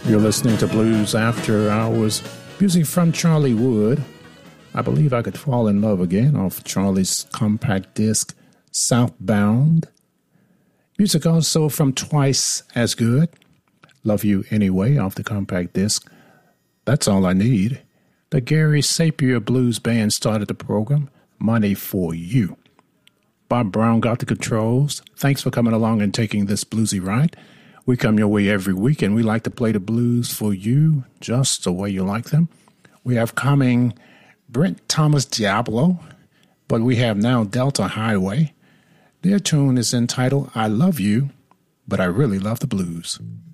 You're listening to Blues After Hours, music from Charlie Wood. I Believe I Could Fall in Love Again off Charlie's compact disc, Southbound. Music also from Twice as Good, Love You Anyway off the compact disc, That's All I Need. The Gary Sapir Blues Band started the program, Money for You. Bob Brown got the controls. Thanks for coming along and taking this bluesy ride. We come your way every week, and we like to play the blues for you just the way you like them. We have coming Brent Thomas Diablo, but we have now Delta Highway. Their tune is entitled I Love You, but I Really Love the Blues.